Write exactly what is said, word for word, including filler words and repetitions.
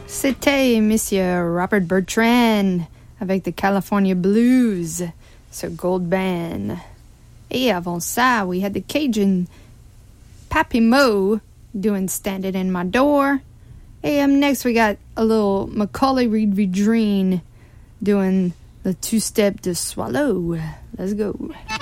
C'était Monsieur Robert Bertrand avec The California Blues sur Gold Band. Et avant ça, we had the Cajun Pappy Mo doing Standing in My Door. And um, next we got a little Macaulay Reed-Vidrine doing the two-step de Swallow. Let's go.